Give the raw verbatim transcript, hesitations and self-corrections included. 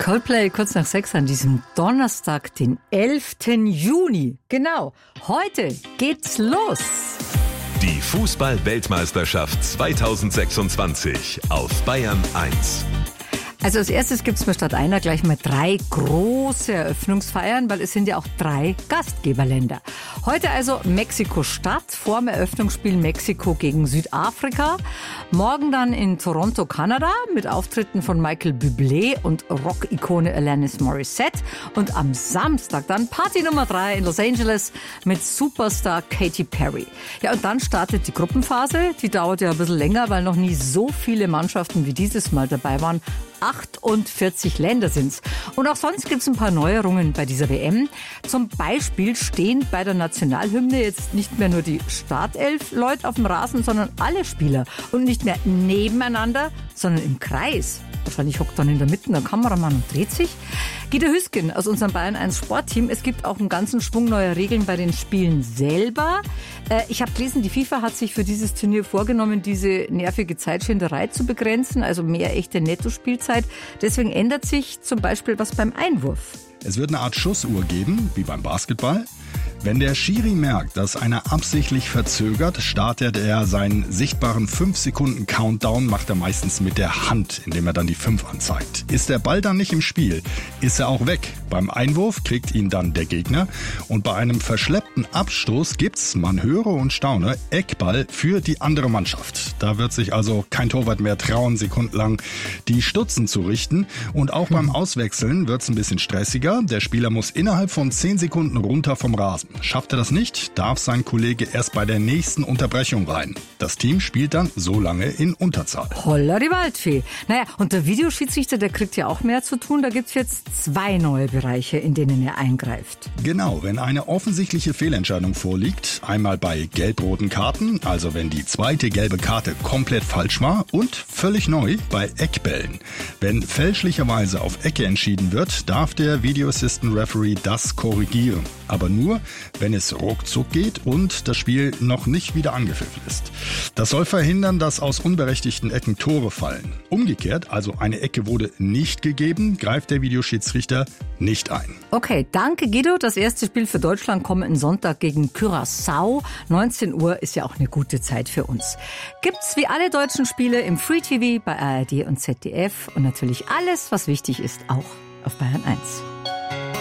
Coldplay kurz nach sechs an diesem Donnerstag, den elften Juni. Genau, heute geht's los. Die Fußball-Weltmeisterschaft zweitausendsechsundzwanzig auf Bayern eins. Also als erstes gibt's mir statt einer gleich mal drei große Eröffnungsfeiern, weil es sind ja auch drei Gastgeberländer. Heute also Mexiko-Stadt, vor dem Eröffnungsspiel Mexiko gegen Südafrika. Morgen dann in Toronto, Kanada, mit Auftritten von Michael Bublé und Rock-Ikone Alanis Morissette. Und am Samstag dann Party Nummer drei in Los Angeles mit Superstar Katy Perry. Ja, und dann startet die Gruppenphase. Die dauert ja ein bisschen länger, weil noch nie so viele Mannschaften wie dieses Mal dabei waren. achtundvierzig Länder sind's. Und auch sonst gibt's ein paar Neuerungen bei dieser W M. Zum Beispiel stehen bei der Nationalhymne jetzt nicht mehr nur die Startelf Leute auf dem Rasen, sondern alle Spieler. Und nicht mehr nebeneinander, sondern im Kreis. Wahrscheinlich hockt dann in der Mitte der Kameramann und dreht sich. Guido Hüsken aus unserem Bayern eins Sportteam. Es gibt auch einen ganzen Schwung neuer Regeln bei den Spielen selber. Äh, ich habe gelesen, die FIFA hat sich für dieses Turnier vorgenommen, diese nervige Zeitschinderei zu begrenzen, also mehr echte Nettospielzeit. Deswegen ändert sich zum Beispiel was beim Einwurf. Es wird eine Art Schussuhr geben, wie beim Basketball. Wenn der Schiri merkt, dass einer absichtlich verzögert, startet er seinen sichtbaren fünf Sekunden Countdown, macht er meistens mit der Hand, indem er dann die fünf anzeigt. Ist der Ball dann nicht im Spiel, ist er auch weg. Beim Einwurf kriegt ihn dann der Gegner und bei einem verschleppten Abstoß gibt's, man höre und staune, Eckball für die andere Mannschaft. Da wird sich also kein Torwart mehr trauen, sekundenlang die Stutzen zu richten. Und auch beim Auswechseln wird's ein bisschen stressiger. Der Spieler muss innerhalb von zehn Sekunden runter vom Rasen. Schafft er das nicht, darf sein Kollege erst bei der nächsten Unterbrechung rein. Das Team spielt dann so lange in Unterzahl. Holla die Waldfee. Naja, und der Videoschiedsrichter, der kriegt ja auch mehr zu tun. Da gibt's jetzt zwei neue Bereiche, in denen er eingreift. Genau, wenn eine offensichtliche Fehlentscheidung vorliegt, einmal bei gelb-roten Karten, also wenn die zweite gelbe Karte komplett falsch war, und völlig neu bei Eckbällen. Wenn fälschlicherweise auf Ecke entschieden wird, darf der Video Assistant Referee das korrigieren. Aber nur, wenn es ruckzuck geht und das Spiel noch nicht wieder angepfiffen ist. Das soll verhindern, dass aus unberechtigten Ecken Tore fallen. Umgekehrt, also eine Ecke wurde nicht gegeben, greift der Videoschiedsrichter nicht ein. Okay, danke Guido. Das erste Spiel für Deutschland kommenden Sonntag gegen Curaçao. neunzehn Uhr ist ja auch eine gute Zeit für uns. Gibt's wie alle deutschen Spiele im Free T V bei A R D und Z D F und natürlich alles, was wichtig ist, auch auf Bayern eins.